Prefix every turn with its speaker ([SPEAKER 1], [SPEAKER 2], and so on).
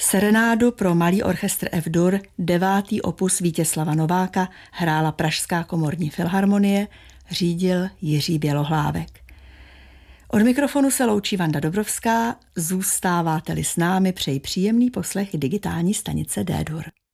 [SPEAKER 1] Serenádu pro malý orchestr F-dur, 9. opus Vítězslava Nováka, hrála Pražská komorní filharmonie, řídil Jiří Bělohlávek. Od mikrofonu se loučí Vanda Dobrovská, zůstáváte-li s námi, přeji příjemný poslech digitální stanice D-dur.